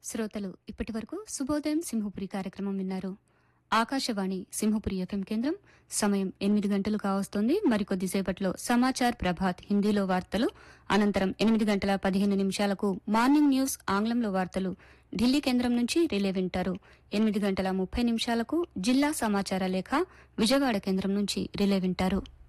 శ్రోతలు ఇప్పటివరకు శుభోదయం సింహపురి కార్యక్రమం విన్నారు. ఆకాశవాణి సింహపురి ఎఫ్ఎం కేంద్రం. సమయం 8 గంటలు కావస్తోంది. మరికొద్దిసేపట్లో సమాచార్ ప్రభాత్ హిందీలో వార్తలు, అనంతరం 8:15 మార్నింగ్ న్యూస్ ఆంగ్లంలో వార్తలు ఢిల్లీ కేంద్రం నుంచి రిలే వింటారు. 8:30 జిల్లా సమాచార లేఖ విజయవాడ కేంద్రం నుంచి రిలే వింటారు.